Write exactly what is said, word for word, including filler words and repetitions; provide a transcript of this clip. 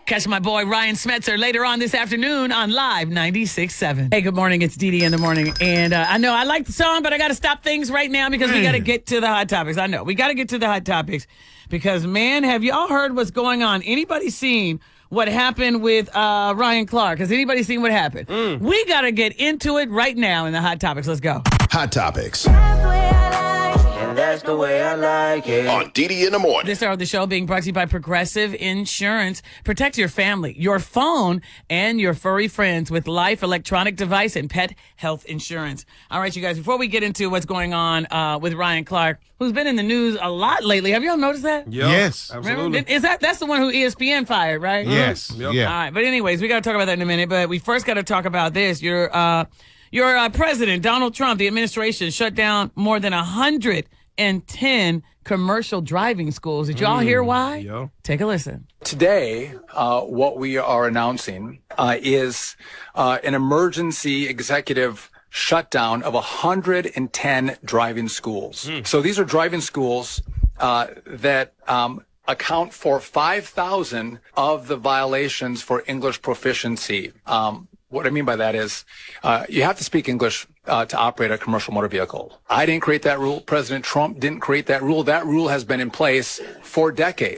Catch my boy Ryan Smetzer later on this afternoon on Live ninety-six point seven. Hey, good morning. It's Dee Dee in the morning. And uh, I know I like the song, but I got to stop things right now because we got to get to the hot topics. I know. We got to get to the hot topics because, man, have y'all heard what's going on? Anybody seen what happened with uh, Ryan Clark? Has anybody seen what happened? Mm. We got to get into it right now in the hot topics. Let's go. Hot topics. And that's the way I like it. On Dee Dee in the morning. This hour of the show being brought to you by Progressive Insurance. Protect your family, your phone, and your furry friends with life, electronic device, and pet health insurance. All right, you guys, before we get into what's going on uh, with Ryan Clark, who's been in the news a lot lately. Have y'all noticed that? Yep, yes. Absolutely. Remember? Is that that's the one who E S P N fired, right? Yes. Yep. Yeah. All right, but anyways, we got to talk about that in a minute. But we first got to talk about this. Your uh, your uh, president, Donald Trump, the administration shut down more than a hundred and ten commercial driving schools. Did y'all hear why? Yo. Take a listen. Today, uh, what we are announcing uh, is uh, an emergency executive shutdown of one hundred ten driving schools. Mm. So these are driving schools uh, that um, account for five thousand of the violations for English proficiency. Um, what I mean by that is uh, you have to speak English Uh, to operate a commercial motor vehicle. I didn't create that rule. President Trump didn't create that rule. That rule has been in place for decades.